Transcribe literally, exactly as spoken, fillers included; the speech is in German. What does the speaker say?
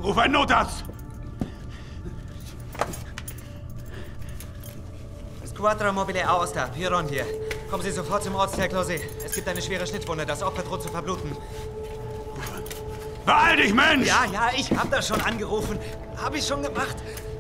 Ruf einen Notarzt! Squadra Mobile Aosta, Piron hier. Kommen Sie sofort zum Ortsteil Closé. Es gibt eine schwere Schnittwunde, das Opfer droht zu verbluten. Beeil dich, Mensch! Ja, ja, ich hab das schon angerufen. Hab ich schon gemacht.